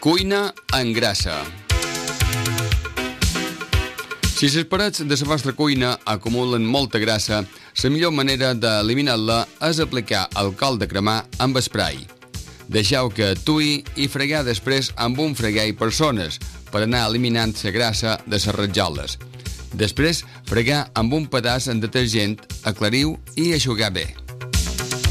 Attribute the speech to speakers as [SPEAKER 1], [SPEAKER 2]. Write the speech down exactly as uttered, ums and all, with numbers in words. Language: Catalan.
[SPEAKER 1] Cuina en grassa. Si les parets de la vostra cuina acumulen molta grassa, la millor manera d'eliminar-la és aplicar alcohol de cremar amb spray. Deixeu que actuï i fregar després amb un freguer per zones per anar eliminant la grassa de les rajoles. Després, fregar amb un pedaç en detergent, aclariu i eixugar bé.